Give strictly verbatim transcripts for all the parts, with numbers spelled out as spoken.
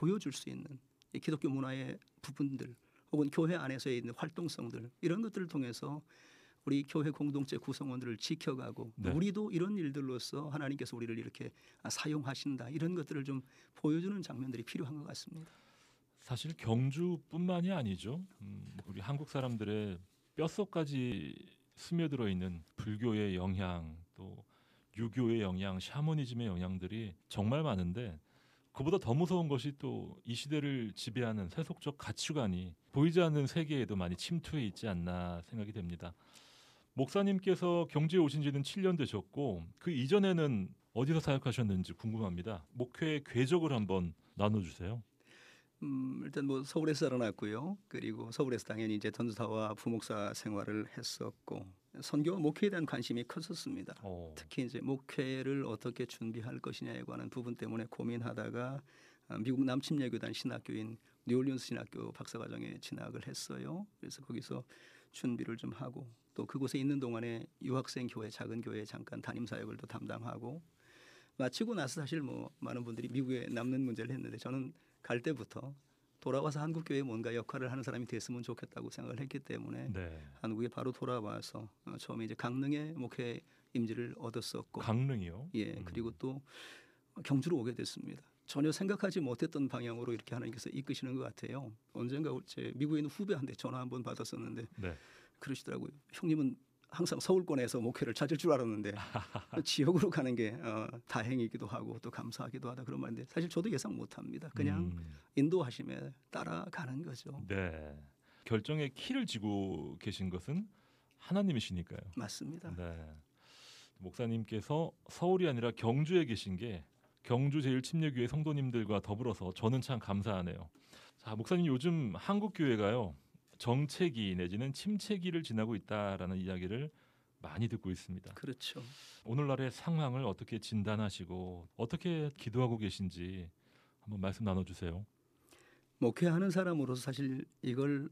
보여줄 수 있는 이 기독교 문화의 부분들 혹은 교회 안에서 있는 활동성들 이런 것들을 통해서 우리 교회 공동체 구성원들을 지켜가고 네. 우리도 이런 일들로서 하나님께서 우리를 이렇게 사용하신다 이런 것들을 좀 보여주는 장면들이 필요한 것 같습니다. 사실 경주뿐만이 아니죠. 음, 우리 한국 사람들의 뼛속까지 스며들어 있는 불교의 영향, 또 유교의 영향, 샤머니즘의 영향들이 정말 많은데 그보다 더 무서운 것이 또 이 시대를 지배하는 세속적 가치관이 보이지 않는 세계에도 많이 침투해 있지 않나 생각이 됩니다. 목사님께서 경주에 오신 지는 칠 년 되셨고 그 이전에는 어디서 사역하셨는지 궁금합니다. 목회 궤적을 한번 나눠주세요. 음, 일단 뭐 서울에서 살아났고요. 그리고 서울에서 당연히 이제 전도사와 부목사 생활을 했었고 선교와 목회에 대한 관심이 컸었습니다. 오. 특히 이제 목회를 어떻게 준비할 것이냐에 관한 부분 때문에 고민하다가 미국 남침예교단 신학교인 뉴올리언스 신학교 박사과정에 진학을 했어요. 그래서 거기서 준비를 좀 하고 또 그곳에 있는 동안에 유학생 교회 작은 교회에 잠깐 담임 사역을 또 담당하고 마치고 나서 사실 뭐 많은 분들이 미국에 남는 문제를 했는데 저는 갈 때부터 돌아와서 한국 교회에 뭔가 역할을 하는 사람이 됐으면 좋겠다고 생각을 했기 때문에 네. 한국에 바로 돌아와서 어, 처음에 이제 강릉에 목회 임지를 얻었었고 강릉이요? 예 음. 그리고 또 경주로 오게 됐습니다. 전혀 생각하지 못했던 방향으로 이렇게 하나님께서 이끄시는 것 같아요. 언젠가 제 미국에 있는 후배한테 전화 한번 받았었는데 네. 그러시더라고요. 형님은 항상 서울권에서 목회를 찾을 줄 알았는데 지역으로 가는 게 어, 다행이기도 하고 또 감사하기도 하다 그런 말인데 사실 저도 예상 못합니다. 그냥 음. 인도하심에 따라가는 거죠. 네. 결정의 키를 쥐고 계신 것은 하나님이시니까요. 맞습니다. 네. 목사님께서 서울이 아니라 경주에 계신 게 경주 제일침례교회 성도님들과 더불어서 저는 참 감사하네요. 자, 목사님 요즘 한국 교회가요. 정체기 내지는 침체기를 지나고 있다라는 이야기를 많이 듣고 있습니다. 그렇죠. 오늘날의 상황을 어떻게 진단하시고 어떻게 기도하고 계신지 한번 말씀 나눠주세요. 목회하는 사람으로서 사실 이걸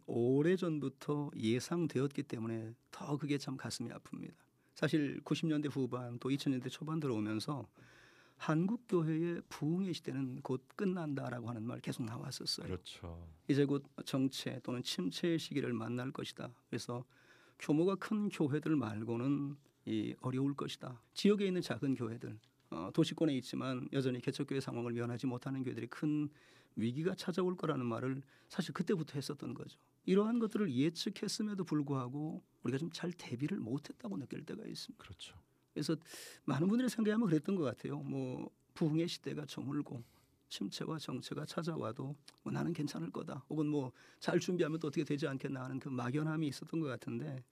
오래전부터 예상되었기 때문에 더 그게 참 가슴이 아픕니다. 사실 구십 년대 후반 또 이천 년대 초반 들어오면서 한국 교회의 부흥의 시대는 곧 끝난다라고 하는 말 계속 나왔었어요. 그렇죠. 이제 곧 정체 또는 침체의 시기를 만날 것이다. 그래서 규모가 큰 교회들 말고는 이 어려울 것이다. 지역에 있는 작은 교회들 어, 도시권에 있지만 여전히 개척교회 상황을 면하지 못하는 교회들이 큰 위기가 찾아올 거라는 말을 사실 그때부터 했었던 거죠. 이러한 것들을 예측했음에도 불구하고 우리가 좀 잘 대비를 못했다고 느낄 때가 있습니다. 그렇죠. 그래서 많은 분들이 생각하면 그랬던 것 같아요. 뭐 부흥의 시대가 저물고 침체와 정체가 찾아와도 뭐 나는 괜찮을 거다. 혹은 뭐 잘 준비하면 또 어떻게 되지 않겠나 하는 그 막연함이 있었던 것 같은데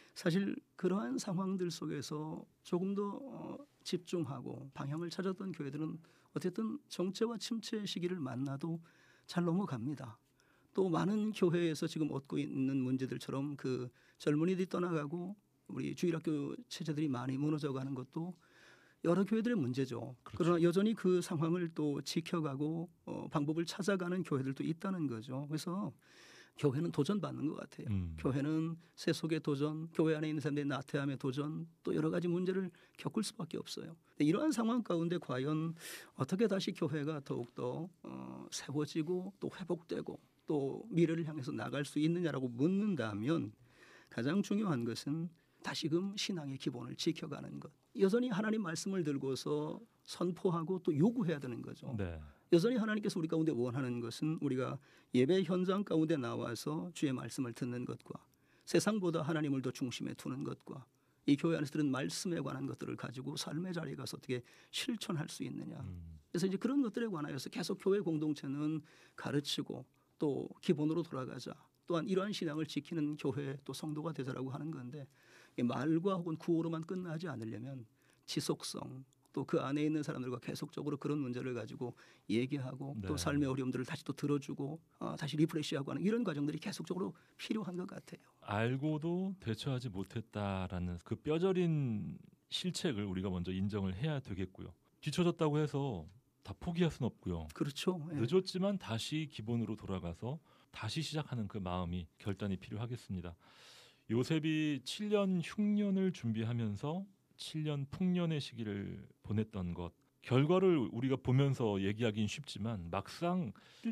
사실 그러한 상황들 속에서 조금 더 어, 집중하고 방향을 찾았던 교회들은 어쨌든 정체와 침체의 시기를 만나도 잘 넘어갑니다. 또 많은 교회에서 지금 얻고 있는 문제들처럼 그 젊은이들이 떠나가고 우리 주일학교 체제들이 많이 무너져가는 것도 여러 교회들의 문제죠. 그렇죠. 그러나 여전히 그 상황을 또 지켜가고 어, 방법을 찾아가는 교회들도 있다는 거죠. 그래서 교회는 도전받는 것 같아요. 음. 교회는 세속의 도전, 교회 안에 있는 사람들의 나태함의 도전, 또 여러 가지 문제를 겪을 수밖에 없어요. 이러한 상황 가운데 과연 어떻게 다시 교회가 더욱더 어, 세워지고 또 회복되고 또 미래를 향해서 나갈 수 있느냐라고 묻는다면 가장 중요한 것은 다시금 신앙의 기본을 지켜가는 것. 여전히 하나님 말씀을 들고서 선포하고 또 요구해야 되는 거죠. 네. 여전히 하나님께서 우리 가운데 원하는 것은 우리가 예배 현장 가운데 나와서 주의 말씀을 듣는 것과 세상보다 하나님을 더 중심에 두는 것과 이 교회 안에서 들은 말씀에 관한 것들을 가지고 삶의 자리에 가서 어떻게 실천할 수 있느냐. 음. 그래서 이제 그런 것들에 관하여서 계속 교회 공동체는 가르치고 또 기본으로 돌아가자. 또한 이러한 신앙을 지키는 교회 또 성도가 되자라고 하는 건데 말과 혹은 구호로만 끝나지 않으려면 지속성 또 그 안에 있는 사람들과 계속적으로 그런 문제를 가지고 얘기하고 네. 또 삶의 어려움들을 다시 또 들어주고 어, 다시 리프레시하고 하는 이런 과정들이 계속적으로 필요한 것 같아요. 알고도 대처하지 못했다라는 그 뼈저린 실책을 우리가 먼저 인정을 해야 되겠고요. 뒤처졌다고 해서 다 포기할 수는 없고요. 그렇죠. 예. 늦었지만 다시 기본으로 돌아가서 다시 시작하는 그 마음이 결단이 필요하겠습니다. 요셉이 칠 년 흉년을 준비하면서 칠 년 풍년의 시기를 보냈던 것 결과를 우리가 보면서 얘기하기는 쉽지만 막상